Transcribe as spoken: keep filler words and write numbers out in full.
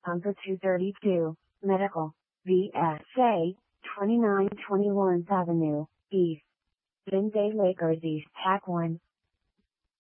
Bunker two thirty-two, Medical, V S A, twenty-nine twenty-one Avenue, East. Vendée Lakers East Pack one.